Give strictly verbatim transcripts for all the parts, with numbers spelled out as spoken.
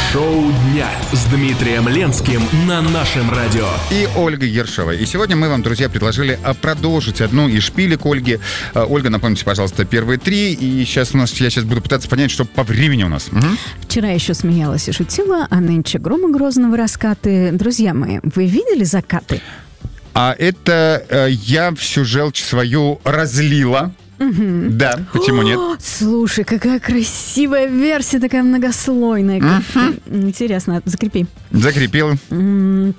Шоу дня с Дмитрием Ленским на нашем радио. И Ольга Ершова. И сегодня мы вам, друзья, предложили продолжить одну из шпилек Ольги. Ольга, напомните, пожалуйста, первые три. И сейчас у нас, я сейчас буду пытаться понять, что по времени у нас. Угу. Вчера еще смеялась и шутила, а нынче грома грозного раскаты. Друзья мои, вы видели закаты? А это э, я всю желчь свою разлила. Угу. Да, почему нет? О, слушай, какая красивая версия, такая многослойная. Угу. Интересно, закрепи. Закрепила. М-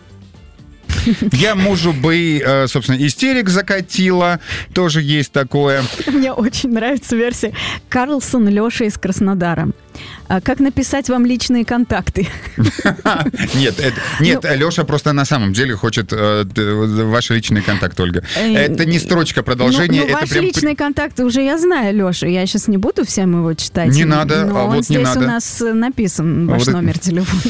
Я мужу бы, собственно, истерик закатила. Тоже есть такое. Мне очень нравится версия. Карлсон Леша из Краснодара. Как написать вам личные контакты? Нет, это, нет, ну, Леша просто на самом деле хочет э, ваши личные контакты, Ольга. Э, это не строчка продолжения. Ну, ну, это ваши прям... личные контакты уже я знаю, Леша. Я сейчас не буду всем его читать. Не надо, но а он вот здесь не надо. У нас написан ваш вот номер это... телефона.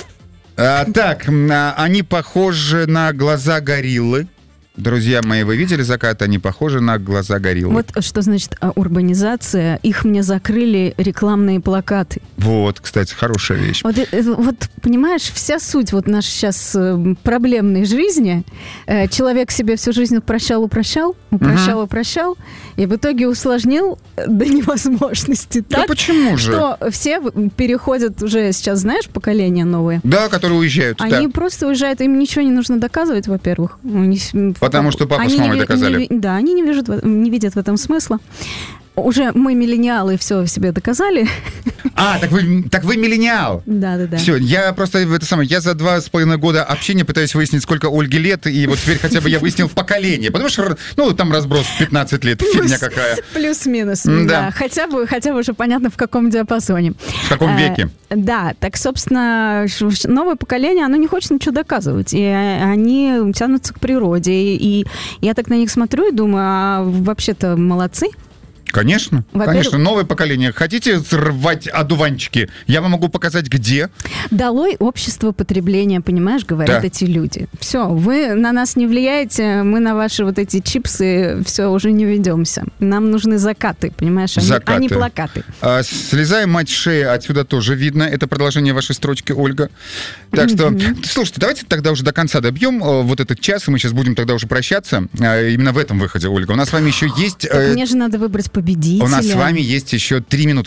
А, так, они похожи на глаза гориллы. Друзья мои, вы видели закат? Они похожи на глаза гориллы. Вот что значит урбанизация. Их мне закрыли рекламные плакаты. Вот, кстати, хорошая вещь. Вот, вот понимаешь, вся суть вот нашей сейчас проблемной жизни. Человек себе всю жизнь упрощал, упрощал, упрощал, угу. упрощал, и в итоге усложнил до невозможности. Да так, почему же? Что все переходят уже сейчас, знаешь, поколения новые. Да, которые уезжают. Они да. просто уезжают, им ничего не нужно доказывать, во-первых. Потому что папа они с мамой не, доказали. Не, да, они не видят, не видят в этом смысла. Уже мы миллениалы все себе доказали. А, так вы, так вы миллениал. Да, да, да. Все, я просто это самое, я за два с половиной года общения пытаюсь выяснить, сколько Ольге лет, и вот теперь хотя бы я выяснил поколение, потому что, ну, там разброс пятнадцать лет, Плюс, фигня какая. Плюс-минус, да. да. Хотя бы, хотя бы уже понятно, в каком диапазоне. В каком веке. А, да, так, собственно, новое поколение, оно не хочет ничего доказывать, и они тянутся к природе, и я так на них смотрю и думаю, а вообще-то молодцы. Конечно, Во-первых... конечно. Новое поколение. Хотите срывать одуванчики? Я вам могу показать, где. Долой общество потребления, понимаешь, говорят да. эти люди. Все, вы на нас не влияете, мы на ваши вот эти чипсы все уже не ведемся. Нам нужны закаты, понимаешь, а, закаты. Не, а не плакаты. А, слезай, мать, шеи, отсюда тоже видно. Это продолжение вашей строчки, Ольга. Так что, mm-hmm. слушайте, давайте тогда уже до конца добьем вот этот час, и мы сейчас будем тогда уже прощаться. Именно в этом выходе, Ольга. У нас с вами еще есть... Так мне же надо выбрать победителя. У нас с вами есть еще три минуты.